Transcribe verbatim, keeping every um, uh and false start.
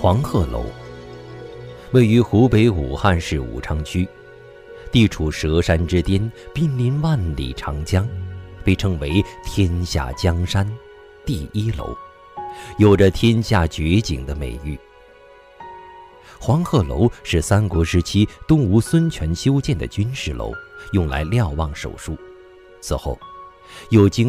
黄鹤楼位于湖北武汉市武昌区，地处蛇山之巅，濒临万里长江，被称为天下江山第一楼，有着天下绝景的美誉。黄鹤楼是三国时期东吴孙权修建的军事楼，用来瞭望手术。此后又经